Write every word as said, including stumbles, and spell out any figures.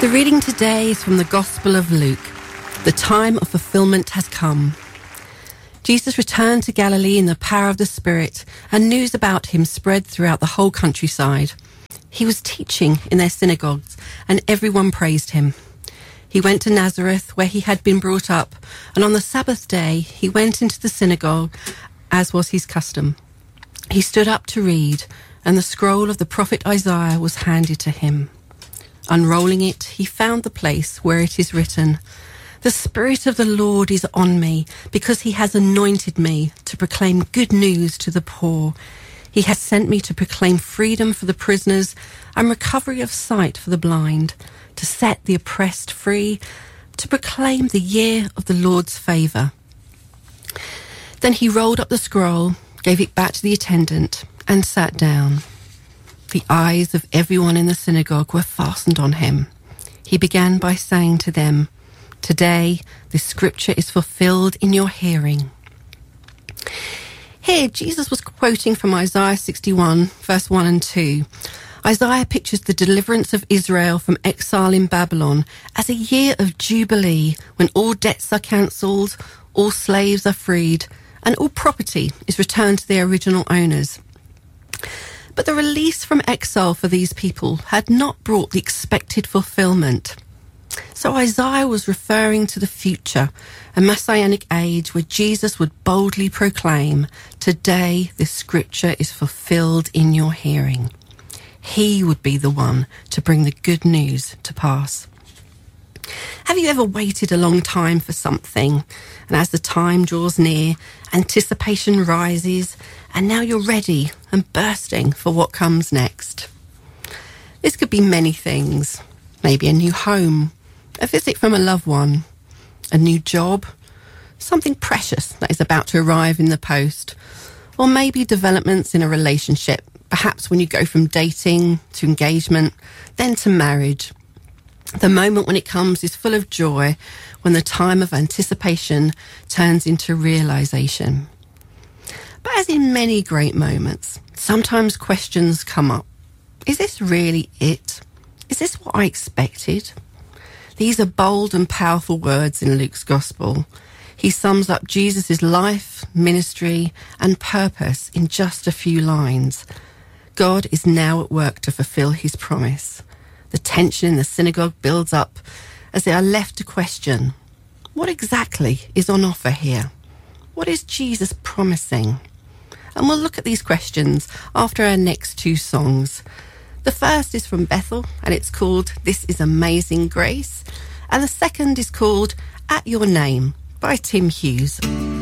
The reading today is from the Gospel of Luke. The time of fulfillment has come. Jesus returned to Galilee in the power of the Spirit, and news about him spread throughout the whole countryside. He was teaching in their synagogues, and everyone praised him. He went to Nazareth, where he had been brought up, and on the Sabbath day he went into the synagogue, as was his custom. He stood up to read, and the scroll of the prophet Isaiah was handed to him. Unrolling it, he found the place where it is written, "The Spirit of the Lord is on me, because he has anointed me to proclaim good news to the poor. He has sent me to proclaim freedom for the prisoners and recovery of sight for the blind, to set the oppressed free, to proclaim the year of the Lord's favour." Then he rolled up the scroll, gave it back to the attendant, and sat down. The eyes of everyone in the synagogue were fastened on him. He began by saying to them, "Today this scripture is fulfilled in your hearing." Here, Jesus was quoting from Isaiah sixty-one, verse one and two. Isaiah pictures the deliverance of Israel from exile in Babylon as a year of jubilee, when all debts are cancelled, all slaves are freed, and all property is returned to their original owners. But the release from exile for these people had not brought the expected fulfillment. So Isaiah was referring to the future, a messianic age where Jesus would boldly proclaim, "Today this scripture is fulfilled in your hearing." He would be the one to bring the good news to pass. Have you ever waited a long time for something, and as the time draws near, anticipation rises, and now you're ready and bursting for what comes next? This could be many things. Maybe a new home, a visit from a loved one, a new job, something precious that is about to arrive in the post, or maybe developments in a relationship, perhaps when you go from dating to engagement, then to marriage. The moment when it comes is full of joy, when the time of anticipation turns into realisation. But as in many great moments, sometimes questions come up. Is this really it? Is this what I expected? These are bold and powerful words in Luke's Gospel. He sums up Jesus' life, ministry, and purpose in just a few lines. God is now at work to fulfill his promise. The tension in the synagogue builds up as they are left to question, what exactly is on offer here? What is Jesus promising? And we'll look at these questions after our next two songs. The first is from Bethel, and it's called "This is Amazing Grace." And the second is called "At Your Name" by Tim Hughes.